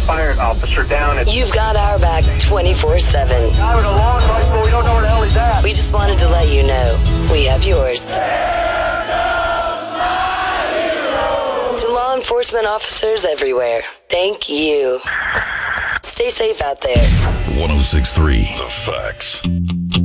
expired officer down at... You've got our back 24/7. Guy with a long rifle, we don't know where the hell he's at. We just wanted to let you know we have yours. To law enforcement officers everywhere, thank you. Stay safe out there. 106.3 The Facts.